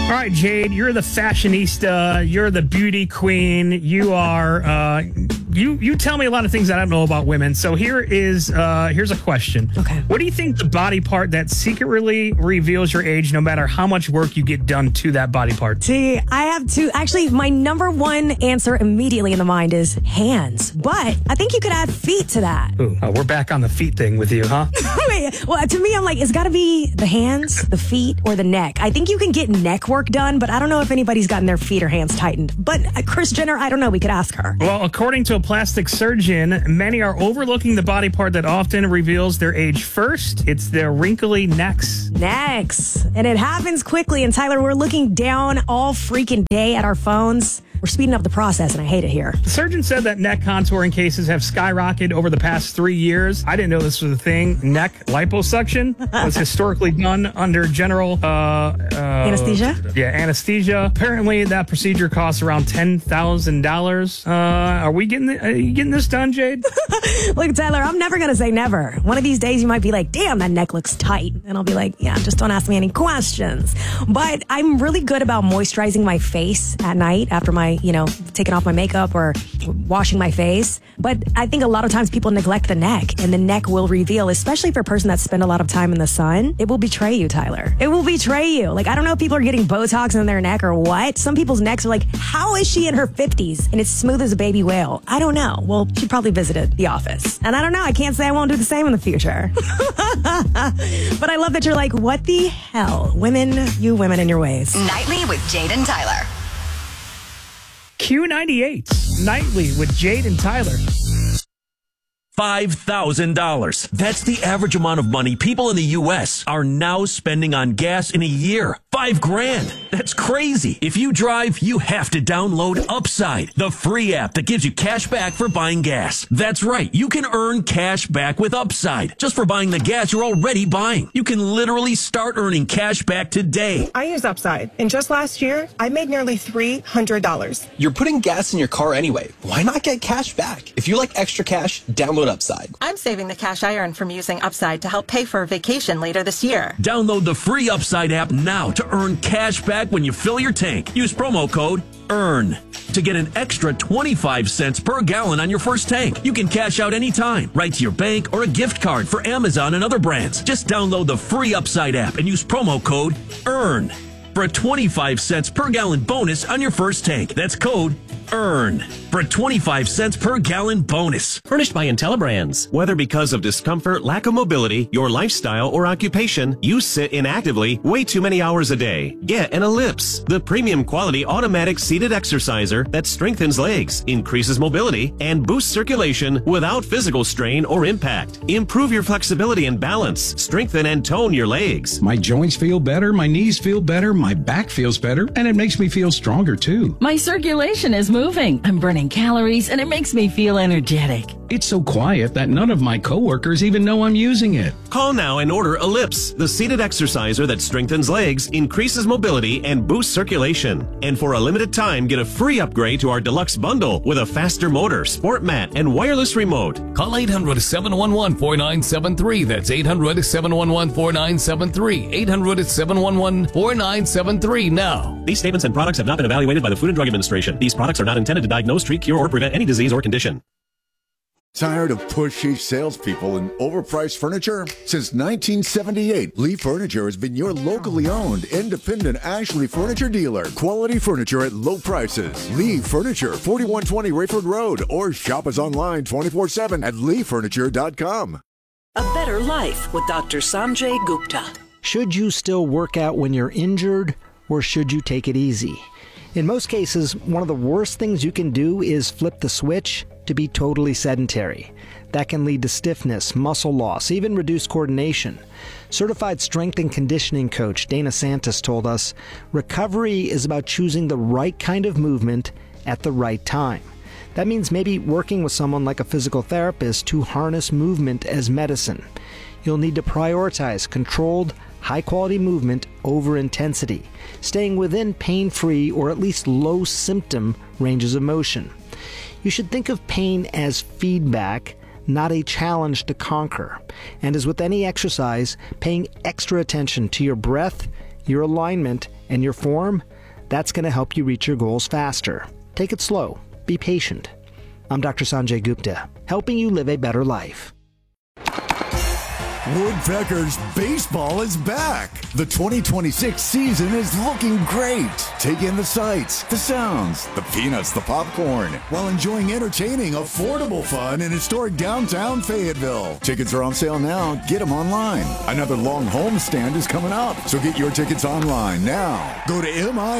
All right, Jade, you're the fashionista. You're the beauty queen. You are, you tell me a lot of things I don't know about women. So here's a question. Okay. What do you think the body part that secretly reveals your age no matter how much work you get done to that body part? See, I have to, actually, my number one answer immediately in the mind is hands. But I think you could add feet to that. Ooh, we're back on the feet thing with you, huh? Wait, well, to me, I'm like, it's got to be the hands, the feet, or the neck. I think you can get neck work done, but I don't know if anybody's gotten their feet or hands tightened. But Kris Jenner, I don't know. We could ask her. Well, according to a plastic surgeon, many are overlooking the body part that often reveals their age first. It's their wrinkly necks. Necks. And it happens quickly. And Tyler, we're looking down all freaking day at our phones. We're speeding up the process, and I hate it here. The surgeon said that neck contouring cases have skyrocketed over the past 3 years. I didn't know this was a thing. Neck liposuction was historically done under general anesthesia? Yeah, anesthesia. Apparently, that procedure costs around $10,000. Are you getting this done, Jade? Look, Tyler, I'm never going to say never. One of these days, you might be like, damn, that neck looks tight. And I'll be like, yeah, just don't ask me any questions. But I'm really good about moisturizing my face at night after my, taking off my makeup or washing my face. But I think a lot of times people neglect the neck, and the neck will reveal, especially for a person that spent a lot of time in the sun. It will betray you, Tyler. It will betray you. Like, I don't know if people are getting Botox in their neck or what. Some people's necks are like, how is she in her 50s and it's smooth as a baby whale? I don't know. Well, she probably visited the office. And I don't know. I can't say I won't do the same in the future. But I love that you're like, what the hell? Women, you women in your ways. Nightly with Jade and Tyler. Q98 Nightly with Jade and Tyler. $5,000. That's the average amount of money people in the U.S. are now spending on gas in a year. $5,000. That's crazy. If you drive, you have to download Upside, the free app that gives you cash back for buying gas. That's right. You can earn cash back with Upside just for buying the gas you're already buying. You can literally start earning cash back today. I use Upside, and just last year, I made nearly $300. You're putting gas in your car anyway. Why not get cash back? If you like extra cash, download Upside. I'm saving the cash I earn from using Upside to help pay for a vacation later this year. Download the free Upside app now to earn cash back when you fill your tank. Use promo code EARN to get an extra 25 cents per gallon on your first tank. You can cash out anytime, right to your bank or a gift card for Amazon and other brands. Just download the free Upside app and use promo code EARN for a 25 cents per gallon bonus on your first tank. That's code EARN for a 25 cents per gallon bonus. Furnished by IntelliBrands. Whether because of discomfort, lack of mobility, your lifestyle, or occupation, you sit inactively way too many hours a day. Get an Ellipse, the premium quality automatic seated exerciser that strengthens legs, increases mobility, and boosts circulation without physical strain or impact. Improve your flexibility and balance. Strengthen and tone your legs. My joints feel better, my knees feel better, my back feels better, and it makes me feel stronger too. My circulation is moving. I'm burning calories, and it makes me feel energetic. It's so quiet that none of my coworkers even know I'm using it. Call now and order Ellipse, the seated exerciser that strengthens legs, increases mobility, and boosts circulation. And for a limited time, get a free upgrade to our deluxe bundle with a faster motor, sport mat, and wireless remote. Call 800-711-4973. That's 800-711-4973. 800-711-4973 now. These statements and products have not been evaluated by the Food and Drug Administration. These products are not intended to diagnose, treat, cure, or prevent any disease or condition. Tired of pushy salespeople and overpriced furniture? Since 1978, Lee Furniture has been your locally owned, independent Ashley Furniture dealer. Quality furniture at low prices. Lee Furniture, 4120 Rayford Road, or shop us online 24/7 at leefurniture.com. A Better Life with Dr. Sanjay Gupta. Should you still work out when you're injured, or should you take it easy? In most cases, one of the worst things you can do is flip the switch to be totally sedentary. That can lead to stiffness, muscle loss, even reduced coordination. Certified strength and conditioning coach Dana Santos told us, recovery is about choosing the right kind of movement at the right time. That means maybe working with someone like a physical therapist to harness movement as medicine. You'll need to prioritize controlled, high-quality movement over intensity, staying within pain-free or at least low-symptom ranges of motion. You should think of pain as feedback, not a challenge to conquer. And as with any exercise, paying extra attention to your breath, your alignment, And your form, that's going to help you reach your goals faster. Take it slow. Be patient. I'm Dr. Sanjay Gupta, helping you live a better life. Woodpeckers baseball is back. The 2026 season is looking great. Take in the sights, the sounds, the peanuts, the popcorn, while enjoying entertaining, affordable fun in historic downtown Fayetteville. Tickets are on sale now. Get them online. Another long homestand is coming up, so get your tickets online now. Go to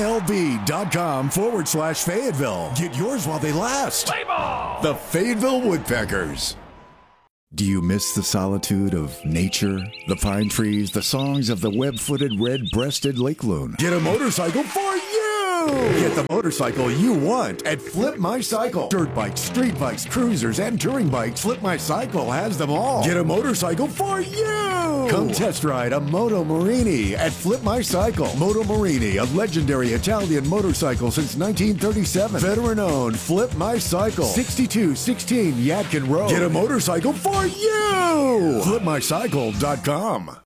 MILB.com/Fayetteville. Get yours while they last. Play ball! The Fayetteville Woodpeckers. Do you miss the solitude of nature? The pine trees, the songs of the web-footed, red-breasted lake loon. Get a motorcycle for you! Get the motorcycle you want at Flip My Cycle. Dirt bikes, street bikes, cruisers, and touring bikes. Flip My Cycle has them all. Get a motorcycle for you! Come test ride a Moto Morini at Flip My Cycle. Moto Morini, a legendary Italian motorcycle since 1937. Veteran-owned. Flip My Cycle. 6216 Yadkin Road. Get a motorcycle for you! FlipMyCycle.com.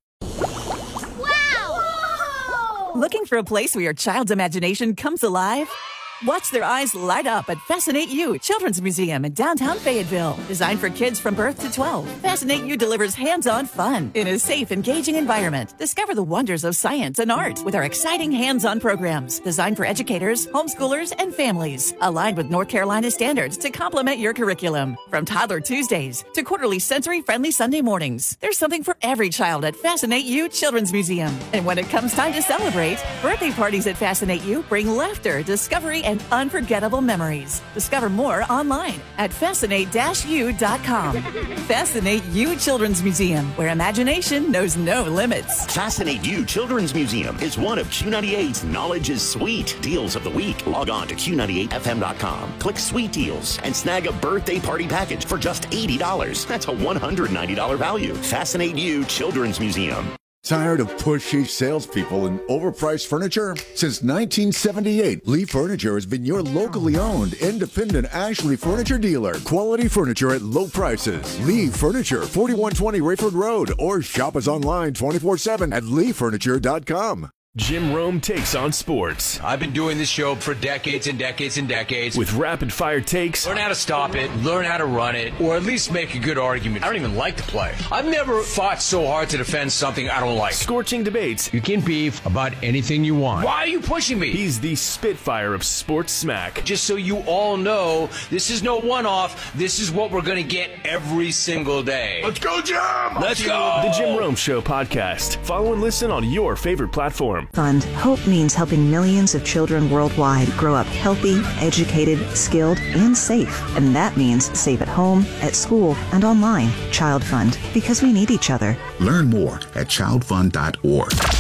Looking for a place where your child's imagination comes alive? Watch their eyes light up at Fascinate You Children's Museum in downtown Fayetteville. Designed for kids from birth to 12, Fascinate You delivers hands-on fun in a safe, engaging environment. Discover the wonders of science and art with our exciting hands-on programs designed for educators, homeschoolers, and families. Aligned with North Carolina standards to complement your curriculum. From Toddler Tuesdays to quarterly sensory-friendly Sunday mornings. There's something for every child at Fascinate You Children's Museum. And when it comes time to celebrate, birthday parties at Fascinate You bring laughter, discovery, and unforgettable memories. Discover more online at fascinate-u.com. Fascinate You Children's Museum, where imagination knows no limits. Fascinate You Children's Museum is one of Q98's Knowledge is Sweet deals of the week. Log on to Q98FM.com, click Sweet Deals, and snag a birthday party package for just $80. That's a $190 value. Fascinate You Children's Museum. Tired of pushy salespeople and overpriced furniture? Since 1978, Lee Furniture has been your locally owned, independent Ashley Furniture dealer. Quality furniture at low prices. Lee Furniture, 4120 Rayford Road, or shop us online 24/7 at leefurniture.com. Jim Rome takes on sports. I've been doing this show for decades and decades and decades. With rapid-fire takes. Learn how to stop it, learn how to run it, or at least make a good argument. I don't even like to play. I've never fought so hard to defend something I don't like. Scorching debates. You can beef about anything you want. Why are you pushing me? He's the Spitfire of sports smack. Just so you all know, this is no one-off. This is what we're going to get every single day. Let's go, Jim! Let's go! The Jim Rome Show podcast. Follow and listen on your favorite platform. Fund. Hope means helping millions of children worldwide grow up healthy, educated, skilled, and safe. And that means safe at home, at school, and online. Child Fund. Because we need each other. Learn more at childfund.org.